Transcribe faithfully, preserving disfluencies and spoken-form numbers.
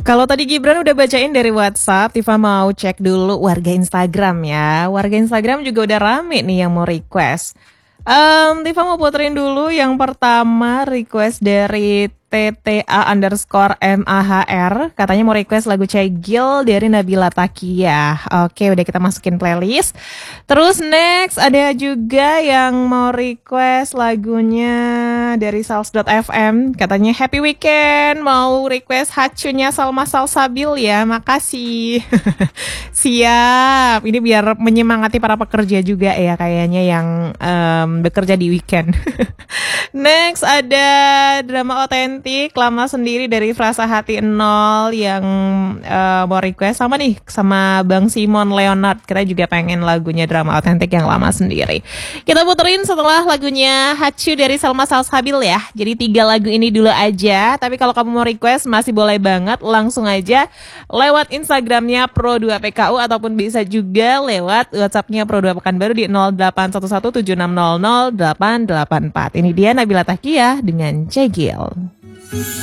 Kalau tadi Gibran udah bacain dari WhatsApp, Tifa mau cek dulu warga Instagram ya. Warga Instagram juga udah rame nih yang mau request. Um, Tifa mau puterin dulu yang pertama request dari T T A underscore M A H R. Katanya mau request lagu Cegil dari Nabila Takia. Oke, udah kita masukin playlist. Terus next ada juga yang mau request lagunya dari Sals dot F M. Katanya happy weekend, mau request Hacunya Salma Salsabil ya. Makasih. Siap. Ini biar menyemangati para pekerja juga ya kayaknya yang um, bekerja di weekend. Next ada drama otentik Lama Sendiri dari Frasa Hati Nol yang uh, mau request sama nih sama Bang Simon Leonard. Kita juga pengen lagunya drama otentik yang Lama Sendiri. Kita puterin setelah lagunya Hacu dari Salma Salsabil ya. Jadi tiga lagu ini dulu aja. Tapi kalau kamu mau request masih boleh banget, langsung aja lewat Instagramnya Pro dua P K U ataupun bisa juga lewat WhatsAppnya Pro dua Pekanbaru di nol delapan satu satu tujuh enam nol nol delapan delapan empat. Ini dia Nabila Takia dengan Cegil.